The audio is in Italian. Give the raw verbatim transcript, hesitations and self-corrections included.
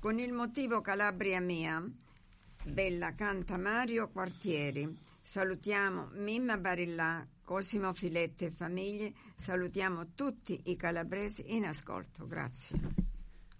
Con il motivo Calabria Mia, Bella canta Mario Quartieri. Salutiamo Mimma Barillà, Cosimo Filetti e famiglie. Salutiamo tutti i calabresi in ascolto. Grazie.